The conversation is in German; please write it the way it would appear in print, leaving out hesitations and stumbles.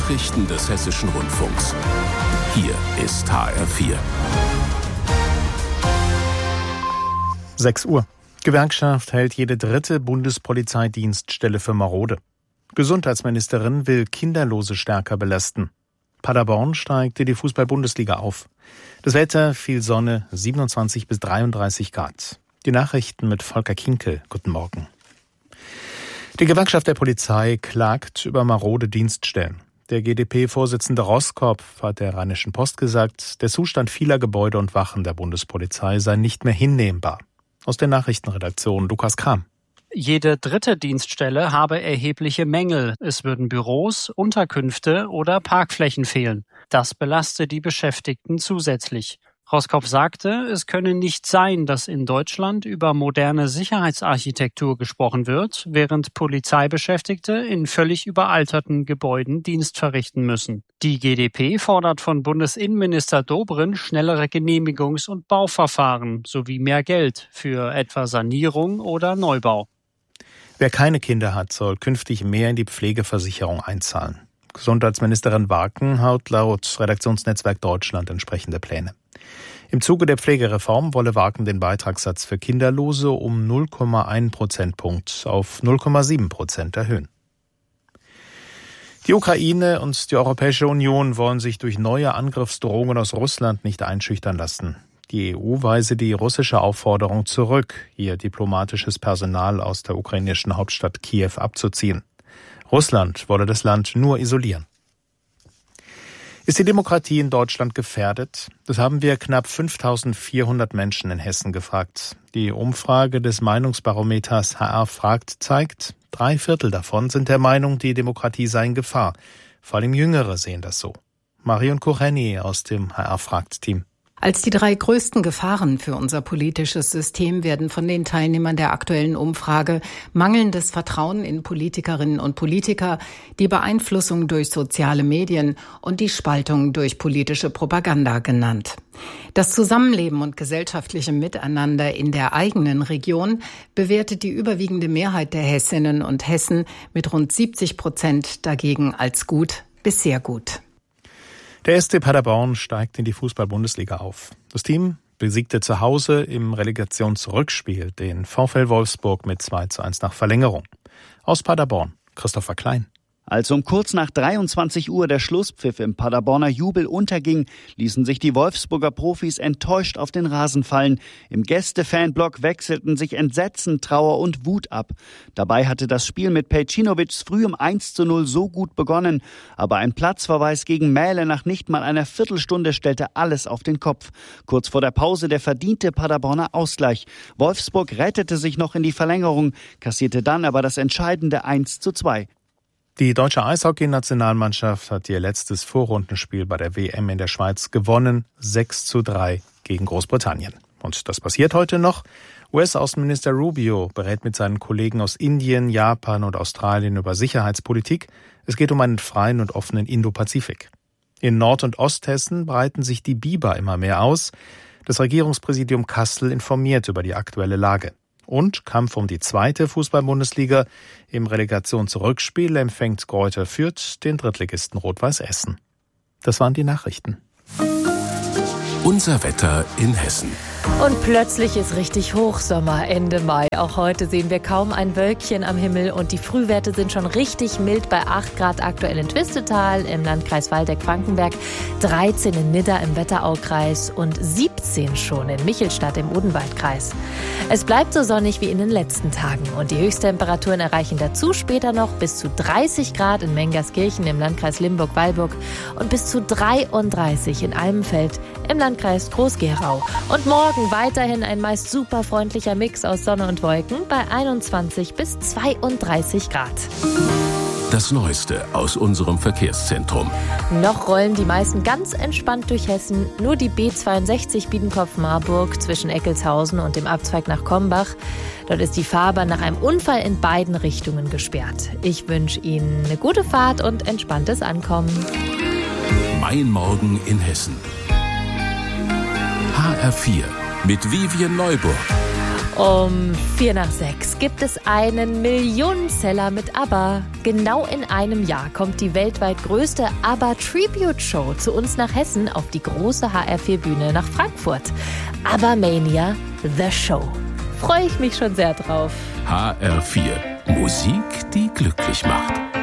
Nachrichten des Hessischen Rundfunks. Hier ist HR4. 6 Uhr. Gewerkschaft hält jede dritte Bundespolizeidienststelle für marode. Gesundheitsministerin will Kinderlose stärker belasten. Paderborn steigt in die Fußball-Bundesliga auf. Das Wetter, viel Sonne, 27 bis 33 Grad. Die Nachrichten mit Volker Kinkel. Guten Morgen. Die Gewerkschaft der Polizei klagt über marode Dienststellen. Der GdP-Vorsitzende Roskopf hat der Rheinischen Post gesagt, der Zustand vieler Gebäude und Wachen der Bundespolizei sei nicht mehr hinnehmbar. Aus der Nachrichtenredaktion Lukas Kram. Jede dritte Dienststelle habe erhebliche Mängel. Es würden Büros, Unterkünfte oder Parkflächen fehlen. Das belaste die Beschäftigten zusätzlich. Roskopf sagte, es könne nicht sein, dass in Deutschland über moderne Sicherheitsarchitektur gesprochen wird, während Polizeibeschäftigte in völlig überalterten Gebäuden Dienst verrichten müssen. Die GdP fordert von Bundesinnenminister Dobrindt schnellere Genehmigungs- und Bauverfahren sowie mehr Geld für etwa Sanierung oder Neubau. Wer keine Kinder hat, soll künftig mehr in die Pflegeversicherung einzahlen. Gesundheitsministerin Warken haut laut Redaktionsnetzwerk Deutschland entsprechende Pläne. Im Zuge der Pflegereform wolle Warken den Beitragssatz für Kinderlose um 0,1 Prozentpunkt auf 0,7% erhöhen. Die Ukraine und die Europäische Union wollen sich durch neue Angriffsdrohungen aus Russland nicht einschüchtern lassen. Die EU weise die russische Aufforderung zurück, ihr diplomatisches Personal aus der ukrainischen Hauptstadt Kiew abzuziehen. Russland wolle das Land nur isolieren. Ist die Demokratie in Deutschland gefährdet? Das haben wir knapp 5.400 Menschen in Hessen gefragt. Die Umfrage des Meinungsbarometers HR fragt zeigt, 3/4 davon sind der Meinung, die Demokratie sei in Gefahr. Vor allem Jüngere sehen das so. Marion Kucheni aus dem HR fragt Team. Als die 3 größten Gefahren für unser politisches System werden von den Teilnehmern der aktuellen Umfrage mangelndes Vertrauen in Politikerinnen und Politiker, die Beeinflussung durch soziale Medien und die Spaltung durch politische Propaganda genannt. Das Zusammenleben und gesellschaftliche Miteinander in der eigenen Region bewertet die überwiegende Mehrheit der Hessinnen und Hessen mit rund 70% dagegen als gut bis sehr gut. Der SC Paderborn steigt in die Fußball-Bundesliga auf. Das Team besiegte zu Hause im Relegationsrückspiel den VfL Wolfsburg mit 2:1 nach Verlängerung. Aus Paderborn, Christopher Klein. Als um kurz nach 23 Uhr der Schlusspfiff im Paderborner Jubel unterging, ließen sich die Wolfsburger Profis enttäuscht auf den Rasen fallen. Im Gäste-Fanblock wechselten sich Entsetzen, Trauer und Wut ab. Dabei hatte das Spiel mit Pejcinovics früh um 1:0 so gut begonnen. Aber ein Platzverweis gegen Mähle nach nicht mal einer Viertelstunde stellte alles auf den Kopf. Kurz vor der Pause der verdiente Paderborner Ausgleich. Wolfsburg rettete sich noch in die Verlängerung, kassierte dann aber das entscheidende 1:2. Die deutsche Eishockey-Nationalmannschaft hat ihr letztes Vorrundenspiel bei der WM in der Schweiz gewonnen, 6:3 gegen Großbritannien. Und das passiert heute noch. US-Außenminister Rubio berät mit seinen Kollegen aus Indien, Japan und Australien über Sicherheitspolitik. Es geht um einen freien und offenen Indo-Pazifik. In Nord- und Osthessen breiten sich die Biber immer mehr aus. Das Regierungspräsidium Kassel informiert über die aktuelle Lage. Und Kampf um die 2. Fußball-Bundesliga. Im Relegationsrückspiel empfängt Greuther Fürth den Drittligisten Rot-Weiß Essen. Das waren die Nachrichten. Unser Wetter in Hessen. Und plötzlich ist richtig Hochsommer, Ende Mai. Auch heute sehen wir kaum ein Wölkchen am Himmel und die Frühwerte sind schon richtig mild bei 8 Grad aktuell in Twistetal im Landkreis Waldeck-Frankenberg, 13 in Nidda im Wetteraukreis und 17 schon in Michelstadt im Odenwaldkreis. Es bleibt so sonnig wie in den letzten Tagen und die Höchsttemperaturen erreichen dazu später noch bis zu 30 Grad in Mengerskirchen im Landkreis Limburg-Weilburg und bis zu 33 in Almenfeld im Landkreis Groß-Gerau. Und morgen weiterhin ein meist super freundlicher Mix aus Sonne und Wolken bei 21 bis 32 Grad. Das Neueste aus unserem Verkehrszentrum. Noch rollen die meisten ganz entspannt durch Hessen. Nur die B62 Biedenkopf-Marburg zwischen Eckelshausen und dem Abzweig nach Kombach. Dort ist die Fahrbahn nach einem Unfall in beiden Richtungen gesperrt. Ich wünsche Ihnen eine gute Fahrt und entspanntes Ankommen. Mein Morgen in Hessen. HR4 mit Vivian Neuburg. Um 5:45 gibt es einen Millionenseller mit ABBA. Genau in einem Jahr kommt die weltweit größte ABBA-Tribute-Show zu uns nach Hessen auf die große HR4-Bühne nach Frankfurt. ABBA Mania, The Show. Freue ich mich schon sehr drauf. HR4. Musik, die glücklich macht.